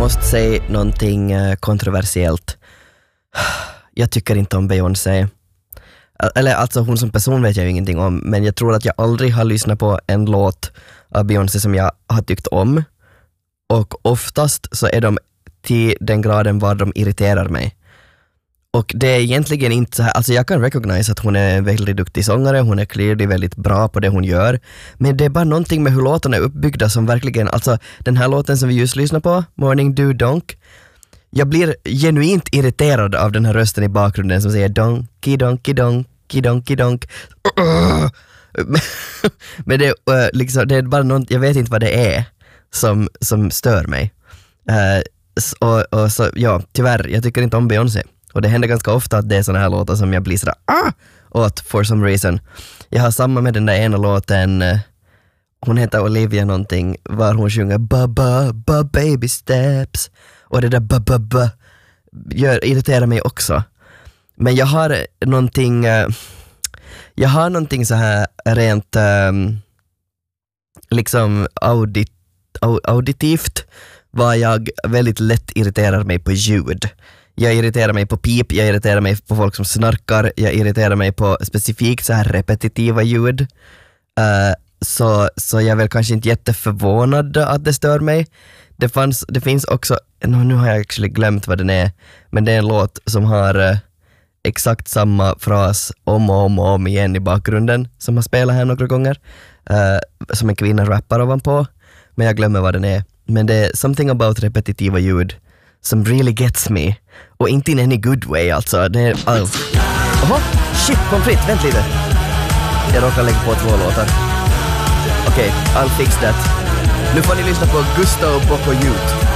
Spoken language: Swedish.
måste säga någonting kontroversiellt. Jag tycker inte om Beyoncé. Eller alltså hon som person vet jag ju ingenting om, men jag tror att jag aldrig har lyssnat på en låt av Beyoncé som jag har tyckt om. Och oftast så är de till den graden var de irriterar mig. Och det är egentligen inte så här, alltså jag kan recognize att hon är en väldigt duktig sångare, hon är clearly väldigt bra på det hon gör, men det är bara någonting med hur låtarna är uppbyggda som verkligen, alltså den här låten som vi just lyssnar på, Morning Do Donk, jag blir genuint irriterad av den här rösten i bakgrunden som säger donky donky donky donky donk. Men det, liksom, det är bara något, jag vet inte vad det är som stör mig. Och så, ja, tyvärr, jag tycker inte om Beyoncé. Och det händer ganska ofta att det är såna här låtar som jag blir sådär åt for some reason. Jag har samma med den där ena låten, hon heter Olivia någonting, var hon sjunger ba baby steps. Och det där ba irriterar mig också. Men jag har någonting så här rent liksom auditivt var jag väldigt lätt irriterar mig på ljud. Jag irriterar mig på pip, jag irriterar mig på folk som snarkar, jag irriterar mig på specifikt så här repetitiva ljud. Så jag är väl kanske inte jätteförvånad att det stör mig. Det finns också, nu har jag actually glömt vad den är, men det är en låt som har exakt samma fras om igen i bakgrunden som har spelat här några gånger, som en kvinna rappar ovanpå, men jag glömmer vad den är. Men det är something about repetitiva ljud som really gets me, och inte in any good way alltså. Det är Oho, shit, pommes frites, vänt lite. Jag råkar lägga på 2 låtar. Okej, I'll fix that. Nu får ni lyssna på Gusto Bocco Youth.